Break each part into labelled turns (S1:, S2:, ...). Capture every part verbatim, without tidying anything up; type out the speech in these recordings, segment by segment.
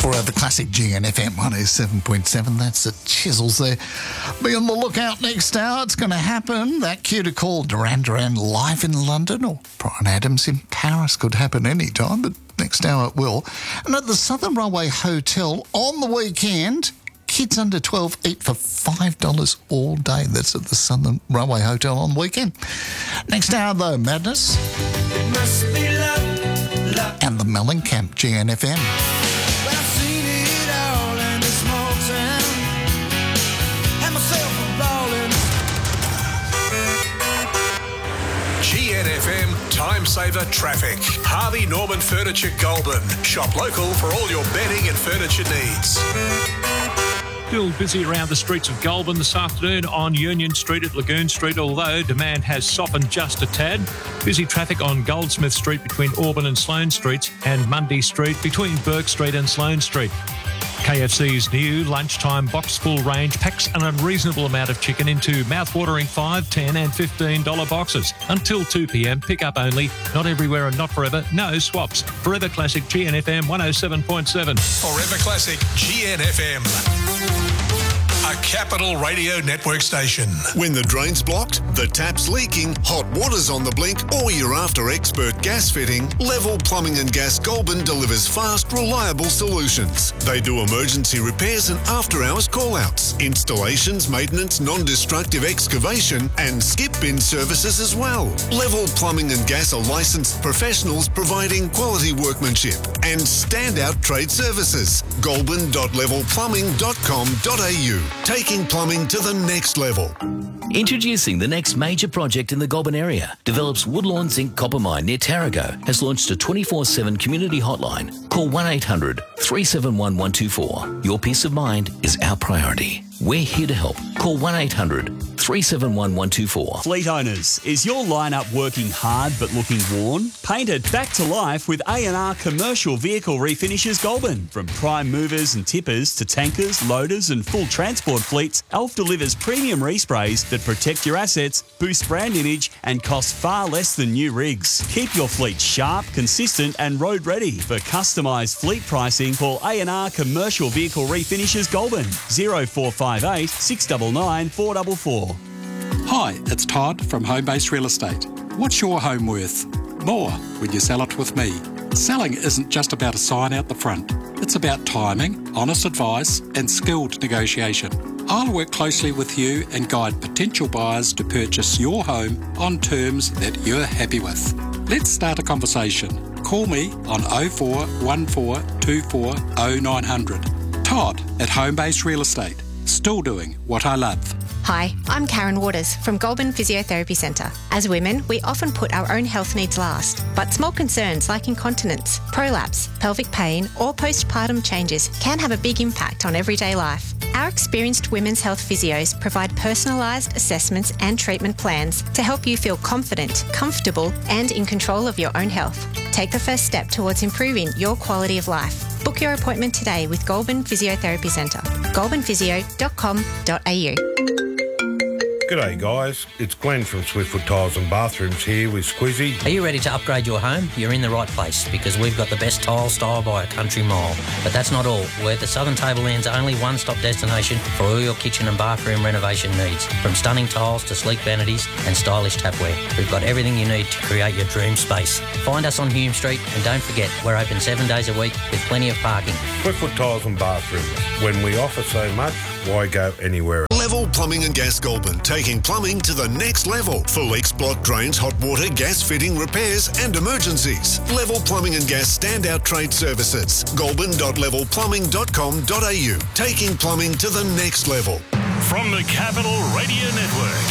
S1: Forever Classic G N F M one oh seven point seven. That's the Chisels there. Be on the lookout next hour. It's going to happen. That cue to call Duran Duran live in London, or Bryan Adams in Paris could happen any time, but next hour it will. And at the Southern Railway Hotel on the weekend, kids under twelve eat for five dollars all day. That's at the Southern Railway Hotel on the weekend. Next hour, though, Madness.
S2: It must be love, love.
S1: And the Mellencamp G N F M.
S2: Well, I've seen it all in this small town. Had myself a ball in
S3: G N F M Time Saver Traffic. Harvey Norman Furniture Goulburn. Shop local for all your bedding and furniture needs.
S4: Still busy around the streets of Goulburn this afternoon on Union Street at Lagoon Street, although demand has softened just a tad. Busy traffic on Goldsmith Street between Auburn and Sloane Streets, and Mundy Street between Burke Street and Sloane Street. K F C's new lunchtime box full range packs an unreasonable amount of chicken into mouth-watering five, ten and fifteen dollar boxes. Until two p.m, pick up only. Not everywhere and not forever. No swaps. Forever Classic G N F M one oh seven point seven.
S3: Forever Classic G N F M. A Capital Radio Network station.
S5: When the drain's blocked, the tap's leaking, hot water's on the blink, or you're after expert gas fitting, Level Plumbing and Gas Goulburn delivers fast, reliable solutions. They do emergency repairs and after-hours call-outs, installations, maintenance, non-destructive excavation, and skip bin services as well. Level Plumbing and Gas are licensed professionals providing quality workmanship and standout trade services. goulburn dot level plumbing dot com dot a u. Taking plumbing to the next level.
S6: Introducing the next major project in the Goulburn area. Develops Woodlawn Zinc Copper Mine near Tarago has launched a twenty-four seven community hotline. Call one eight hundred three seven one one two four. Your peace of mind is our priority. We're here to help. Call one eight hundred three seven one one two four.
S7: Fleet owners, is your lineup working hard but looking worn? Paint it back to life with A and R Commercial Vehicle Refinishes Goulburn. From prime movers and tippers to tankers, loaders and full transport fleets, Alf delivers premium resprays that protect your assets, boost brand image and cost far less than new rigs. Keep your fleet sharp, consistent and road ready. For customised fleet pricing, call A and R Commercial Vehicle Refinishes Goulburn. zero four five eight six nine nine four four four.
S8: Hi, it's Todd from Homebase Real Estate. What's your home worth? More when you sell it with me. Selling isn't just about a sign out the front. It's about timing, honest advice and skilled negotiation. I'll work closely with you and guide potential buyers to purchase your home on terms that you're happy with. Let's start a conversation. Call me on oh four one four two four oh nine hundred. Todd at Homebase Real Estate. Still doing what I love.
S9: Hi, I'm Karen Waters from Goulburn Physiotherapy Centre. As women, we often put our own health needs last, but small concerns like incontinence, prolapse, pelvic pain or postpartum changes can have a big impact on everyday life. Our experienced women's health physios provide personalised assessments and treatment plans to help you feel confident, comfortable and in control of your own health. Take the first step towards improving your quality of life. Book your appointment today with Goulburn Physiotherapy Centre. goulburn physio dot com dot a u.
S10: G'day guys, it's Glenn from Swiftfoot Tiles and Bathrooms here with Squizzy.
S11: Are you ready to upgrade your home? You're in the right place because we've got the best tile style by a country mile. But that's not all. We're the Southern Tableland's only one-stop destination for all your kitchen and bathroom renovation needs. From stunning tiles to sleek vanities and stylish tapware, we've got everything you need to create your dream space. Find us on Hume Street and don't forget, we're open seven days a week with plenty of parking.
S10: Swiftfoot Tiles and Bathrooms. When we offer so much, why go anywhere else?
S5: Level Plumbing and Gas Goulburn, taking plumbing to the next level for leaks, block drains, hot water, gas fitting, repairs and emergencies. Level Plumbing and Gas standout trade services. goulburn dot level plumbing dot com dot a u. Taking plumbing to the next level.
S3: From the Capital Radio Network.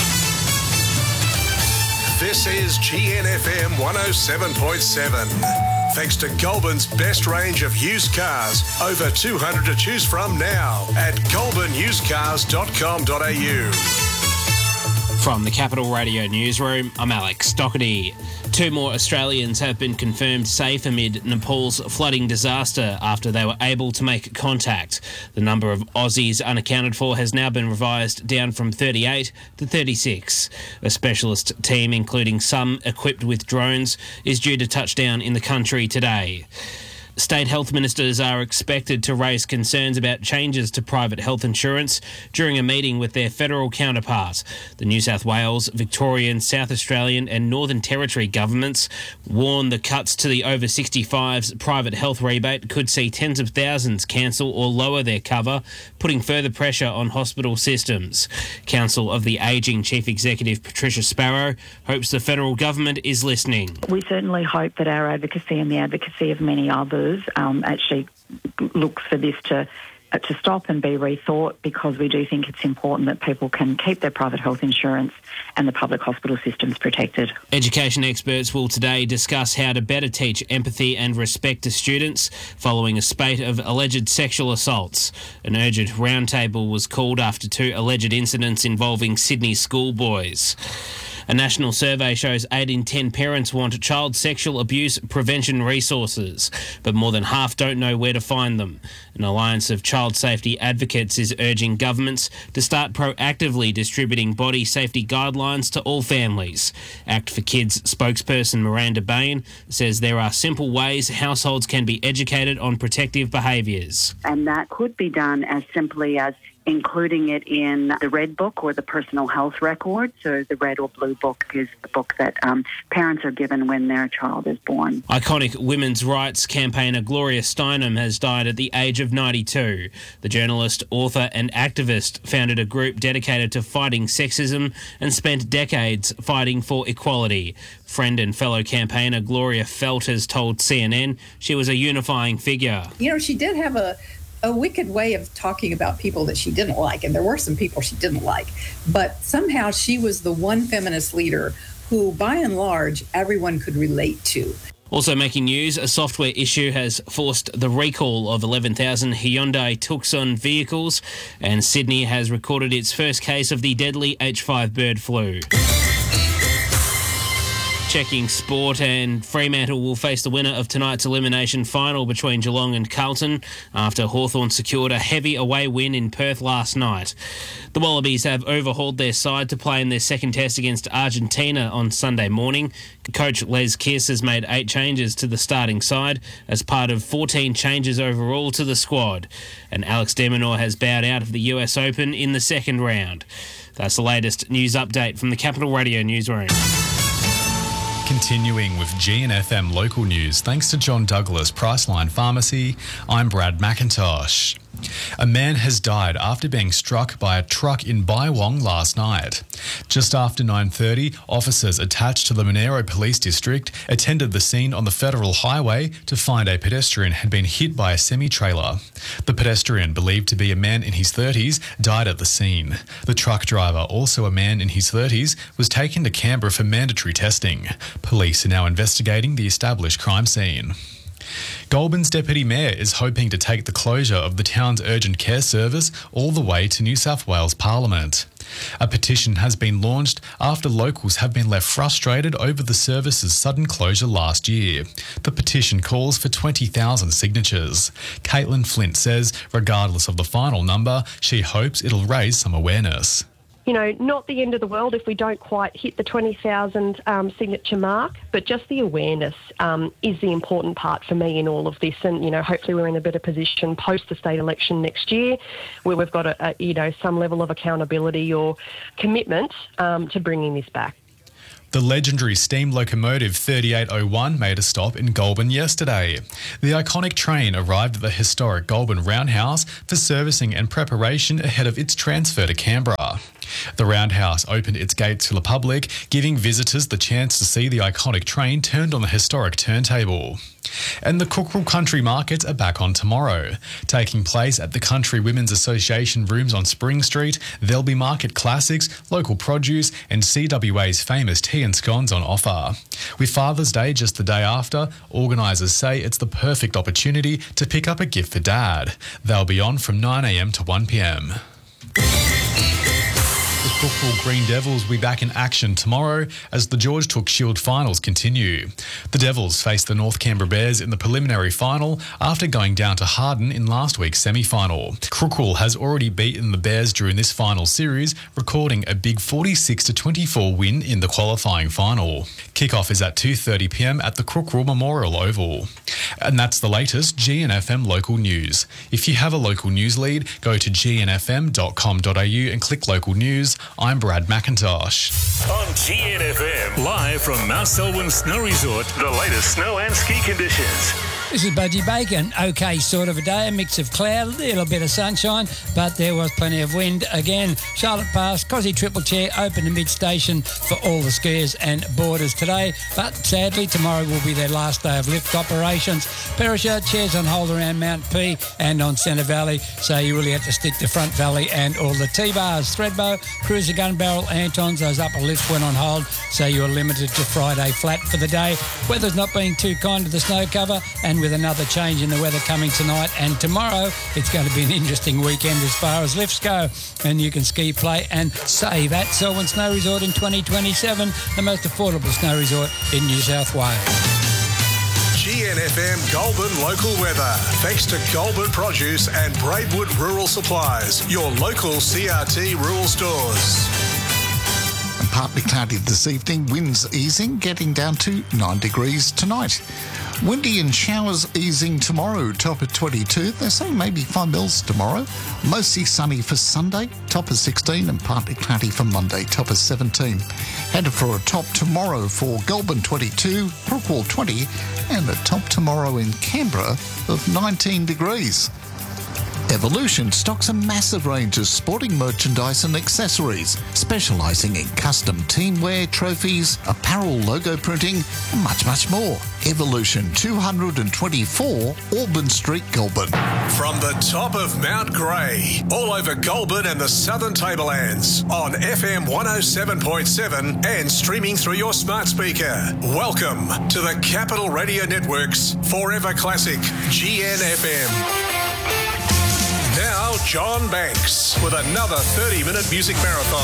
S3: This is G N F M one oh seven point seven. Thanks to Goulburn's best range of used cars. Over two hundred to choose from now at goulburn used cars dot com dot a u.
S12: From the Capital Radio Newsroom, I'm Alex Doherty. Two more Australians have been confirmed safe amid Nepal's flooding disaster after they were able to make contact. The number of Aussies unaccounted for has now been revised down from thirty-eight to thirty-six. A specialist team, including some equipped with drones, is due to touch down in the country today. State health ministers are expected to raise concerns about changes to private health insurance during a meeting with their federal counterpart. The New South Wales, Victorian, South Australian and Northern Territory governments warn the cuts to the over sixty-fives private health rebate could see tens of thousands cancel or lower their cover, putting further pressure on hospital systems. Council of the Ageing Chief Executive Patricia Sparrow hopes the federal government is listening.
S13: We certainly hope that our advocacy and the advocacy of many others Um, actually looks for this to uh, to stop and be rethought, because we do think it's important that people can keep their private health insurance and the public hospital systems protected.
S12: Education experts will today discuss how to better teach empathy and respect to students following a spate of alleged sexual assaults. An urgent roundtable was called after two alleged incidents involving Sydney schoolboys. A national survey shows eight in ten parents want child sexual abuse prevention resources, but more than half don't know where to find them. An alliance of child safety advocates is urging governments to start proactively distributing body safety guidelines to all families. Act for Kids spokesperson Miranda Bain says there are simple ways households can be educated on protective behaviours.
S14: And that could be done as simply as including it in the Red Book or the Personal Health Record. So the Red or Blue Book is the book that um, parents are given when their child is born.
S12: Iconic women's rights campaigner Gloria Steinem has died at the age of ninety-two. The journalist, author and activist founded a group dedicated to fighting sexism and spent decades fighting for equality. Friend and fellow campaigner Gloria Felt has told C N N she was a unifying figure.
S15: You know, she did have a a wicked way of talking about people that she didn't like, and there were some people she didn't like, but somehow she was the one feminist leader who, by and large, everyone could relate to.
S12: Also making news, a software issue has forced the recall of eleven thousand Hyundai Tucson vehicles, and Sydney has recorded its first case of the deadly H five bird flu. Checking sport, and Fremantle will face the winner of tonight's elimination final between Geelong and Carlton after Hawthorn secured a heavy away win in Perth last night. The Wallabies have overhauled their side to play in their second test against Argentina on Sunday morning. Coach Les Kiss has made eight changes to the starting side as part of fourteen changes overall to the squad. And Alex de Minaur has bowed out of the U S Open in the second round. That's the latest news update from the Capital Radio newsroom.
S16: Continuing with G N F M local news, thanks to John Douglas Priceline Pharmacy, I'm Brad McIntosh. A man has died after being struck by a truck in Bywong last night. Just after nine thirty, officers attached to the Monero Police District attended the scene on the Federal Highway to find a pedestrian had been hit by a semi-trailer. The pedestrian, believed to be a man in his thirties, died at the scene. The truck driver, also a man in his thirties, was taken to Canberra for mandatory testing. Police are now investigating the established crime scene. Goulburn's Deputy Mayor is hoping to take the closure of the town's urgent care service all the way to New South Wales Parliament. A petition has been launched after locals have been left frustrated over the service's sudden closure last year. The petition calls for twenty thousand signatures. Caitlin Flint says, regardless of the final number, she hopes it'll raise some awareness.
S17: You know, not the end of the world if we don't quite hit the twenty thousand um, signature mark, but just the awareness um, is the important part for me in all of this. And, you know, hopefully we're in a better position post the state election next year where we've got, a, a you know, some level of accountability or commitment um, to bringing this back.
S16: The legendary steam locomotive thirty-eight oh one made a stop in Goulburn yesterday. The iconic train arrived at the historic Goulburn Roundhouse for servicing and preparation ahead of its transfer to Canberra. The Roundhouse opened its gates to the public, giving visitors the chance to see the iconic train turned on the historic turntable. And the Cookerel Country Markets are back on tomorrow. Taking place at the Country Women's Association rooms on Spring Street, there'll be market classics, local produce and C W A's famous tea and scones on offer. With Father's Day just the day after, organisers say it's the perfect opportunity to pick up a gift for Dad. They'll be on from nine a m to one p m.
S10: Just
S16: Crookwell Green Devils will be back in action tomorrow as the George Took Shield finals continue. The Devils face the North Canberra Bears in the preliminary final after going down to Harden in last week's semi-final. Crookwell has already beaten the Bears during this final series, recording a big forty-six to twenty-four win in the qualifying final. Kick-off is at two thirty p m at the Crookwell Memorial Oval. And that's the latest G N F M local news. If you have a local news lead, go to g n f m dot com dot a u and click local news. I'm Brad McIntosh.
S18: On G N F M, live from Mount Selwyn Snow Resort, the latest snow and ski conditions.
S19: This is Budgie Bacon. Okay, sort of a day, a mix of cloud, a little bit of sunshine, but there was plenty of wind again. Charlotte Pass, Cosy Triple Chair open to mid-station for all the skiers and boarders today, but sadly tomorrow will be their last day of lift operations. Perisher chairs on hold around Mount P and on Centre Valley, so you really have to stick to Front Valley and all the T-bars. Threadbow, Cruiser Gun Barrel, Antons, those upper lifts went on hold, so you're limited to Friday flat for the day. Weather's not being too kind to the snow cover, and with another change in the weather coming tonight and tomorrow, it's going to be an interesting weekend as far as lifts go. And you can ski, play and save at Selwyn Snow Resort in twenty twenty-seven, the most affordable snow resort in New South Wales.
S3: G N F M Goulburn local weather. Thanks to Goulburn Produce and Braidwood Rural Supplies, your local C R T rural stores.
S1: And partly cloudy this evening, winds easing, getting down to nine degrees tonight. Windy and showers easing tomorrow, top of twenty-two. They're saying maybe five mils tomorrow. Mostly sunny for Sunday, top of sixteen, and partly cloudy for Monday, top of seventeen. Headed for a top tomorrow for Goulburn twenty-two, Crookwell twenty, and a top tomorrow in Canberra of nineteen degrees. Evolution stocks a massive range of sporting merchandise and accessories, specialising in custom teamwear, trophies, apparel, logo printing, and much, much more. Evolution, two twenty-four Auburn Street, Goulburn.
S3: From the top of Mount Grey, all over Goulburn and the Southern Tablelands, on F M one oh seven point seven and streaming through your smart speaker. Welcome to the Capital Radio Network's Forever Classic, G N F M. Now, John Banks with another thirty-minute music marathon.